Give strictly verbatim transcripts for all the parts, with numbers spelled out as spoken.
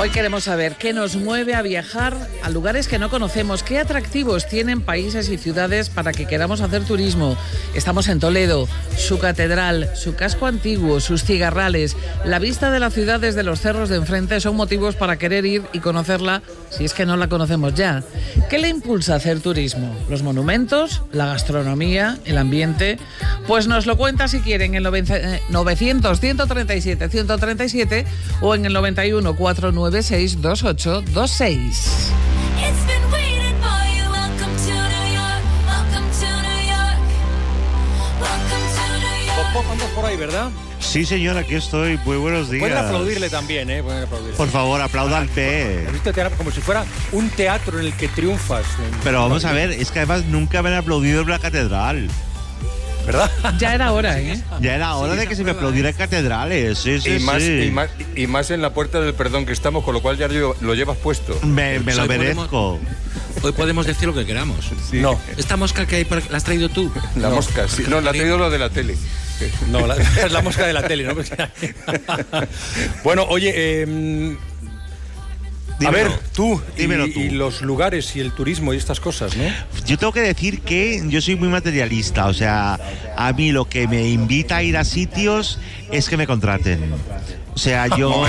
Hoy queremos saber qué nos mueve a viajar a lugares que no conocemos, qué atractivos tienen países y ciudades para que queramos hacer turismo. Estamos en Toledo, su catedral, su casco antiguo, sus cigarrales, la vista de la ciudad desde los cerros de enfrente son motivos para querer ir y conocerla si es que no la conocemos ya. ¿Qué le impulsa a hacer turismo? ¿Los monumentos? ¿La gastronomía? ¿El ambiente? Pues nos lo cuenta si quieren en el novecientos, ciento treinta y siete, ciento treinta y siete o en el noventa y uno, cuatrocientos noventa y seis, veintiocho veintiséis. ¿Andas por ahí, verdad? Sí, señor, aquí estoy. Muy buenos días. Pueden aplaudirle también, ¿eh? Pueden aplaudirle. Por favor, aplaudanle. Como si fuera un teatro en el que triunfas. Pero vamos a ver, es que además nunca me han aplaudido en la catedral. ¿Verdad? Ya era hora, ¿eh? Ya era hora sí, de que se me aplaudiera en catedrales. Sí, sí, y, más, sí. Y, más, y más en la puerta del perdón que estamos, con lo cual ya lo, lo llevas puesto. Me, me lo hoy merezco. Podemos, hoy podemos decir lo que queramos. Sí. No. ¿Esta mosca que hay por, la has traído tú? La no. mosca, sí. No, la ha traído lo de la tele. No, la, es la mosca de la tele, ¿no? Bueno, oye, eh, a ver, tú Dímelo y, tú. y los lugares y el turismo y estas cosas, ¿no? Yo tengo que decir que yo soy muy materialista, o sea, a mí lo que me invita a ir a sitios es que me contraten. O sea, yo...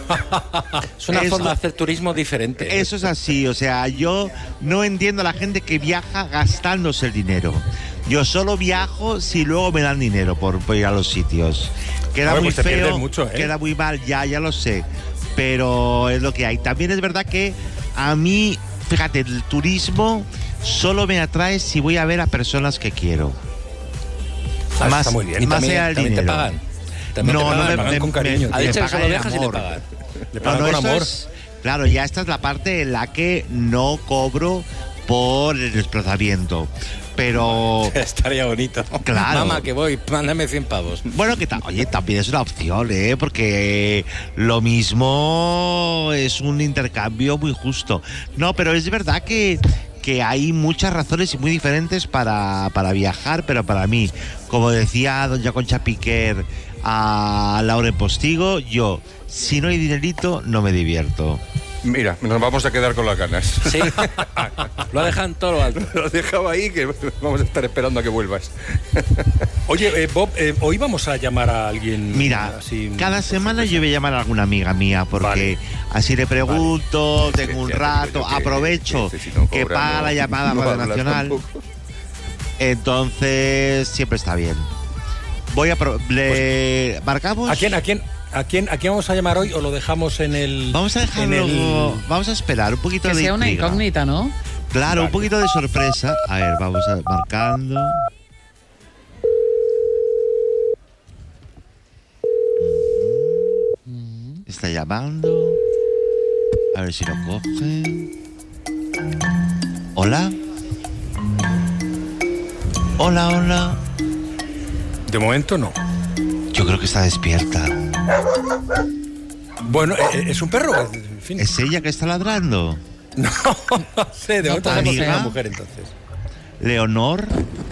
Es una Esto, forma de hacer turismo diferente. Eso es así, o sea, yo no entiendo a la gente que viaja gastándose el dinero. Yo solo viajo si luego me dan dinero por, por ir a los sitios. Queda ver, muy pues te pierdes feo, mucho, ¿eh? Queda muy mal, ya, ya lo sé. Pero es lo que hay. También es verdad que a mí, fíjate, el turismo solo me atrae si voy a ver a personas que quiero. Ah, más, está muy bien. más también, allá del también dinero. te pagan. También No, te no pagan, me, pagan me- con cariño. me- Ha me dicho que pagan solo en dejas y le amor. pagan. Le No, pagan no, con esto amor. es- claro, ya esta es la parte en la que no cobro por el desplazamiento. Pero, Estaría bonito. Claro. Mamá, que voy, mándame cien pavos. bueno, que ta- oye, también es una opción, ¿eh? Porque lo mismo es un intercambio muy justo. No, pero es verdad que, que hay muchas razones y muy diferentes para, para viajar, pero para mí, como decía doña Concha Piquer a Lauren Postigo, yo, si no hay dinerito, no me divierto. Mira, nos vamos a quedar con las ganas. Sí. Lo ha dejado en todo lo alto. Lo dejaba ahí, que vamos a estar esperando a que vuelvas. Oye, eh, Bob, eh, hoy vamos a llamar a alguien. Mira, así, cada semana yo voy a llamar a alguna amiga mía porque Vale. así le pregunto, Vale. tengo un Ya te rato, digo yo que- aprovecho que si no que cobra, paga no- la llamada no Radio hablas Nacional, tampoco. entonces siempre está bien. Voy a... pro- le, ¿Marcamos? ¿A quién, a quién, a quién, a quién vamos a llamar hoy o lo dejamos en el? Vamos a en dejarlo... el- Vamos a esperar un poquito Que de sea una intriga. incógnita, ¿no? Claro, Vale. un poquito de sorpresa. A ver, vamos a marcando. Está llamando. A ver si lo coge. Hola. Hola, hola. De momento no. Yo creo que está despierta. Bueno, eh, es un perro. En fin. ¿Es ella que está ladrando? No, no sé, de No, momento sabemos que es amiga. una mujer entonces. ¿Leonor?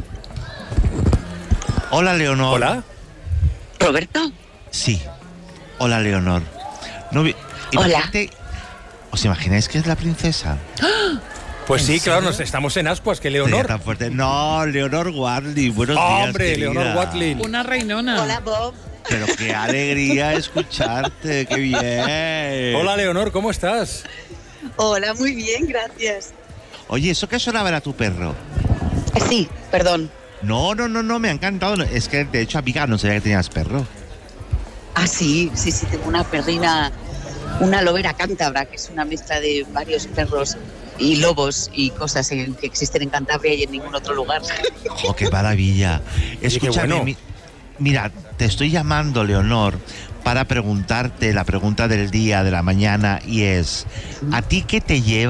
Hola, Leonor. Hola. ¿Roberto? Sí. Hola, Leonor. No, vi- Hola. imagínate- ¿Os imagináis que es la princesa? Pues sí, ¿En claro, serio? nos, estamos en ascuas, que Sería Leonor. tan fuerte. No, Leonor Watling. Buenos días, Hombre, querida. Leonor Watling. Una reinona. Hola, Bob. Pero qué alegría escucharte. Qué bien. Hola, Leonor, ¿cómo estás? Hola, muy bien, gracias. Oye, ¿eso qué sonaba era tu perro? Eh, Sí, perdón. No, no, no, no, me ha encantado. Es que, de hecho, amiga, no sabía que tenías perro. Ah, sí, sí, sí, tengo una perrina, una lobera cántabra, que es una mezcla de varios perros y lobos y cosas en- que existen en Cantabria y en ningún otro lugar. ¡Oh, qué maravilla! Escúchame, bueno. mi- mira, te estoy llamando, Leonor, para preguntarte la pregunta del día, de la mañana, y es, ¿a ti qué te lleva